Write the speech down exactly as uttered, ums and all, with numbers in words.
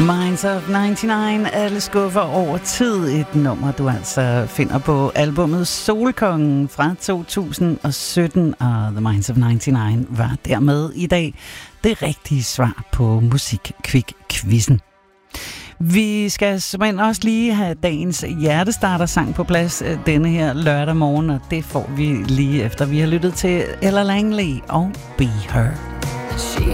Minds of nioghalvfems, alle skuffer over tid. Et nummer, du altså finder på albumet Solkongen fra to tusind og sytten, og The Minds of nioghalvfems var dermed i dag det rigtige svar på Musikquick-quizzen. Vi skal simpelthen også lige have dagens hjertestarter-sang på plads denne her lørdag morgen, og det får vi lige efter vi har lyttet til Ella Langley og Be Her.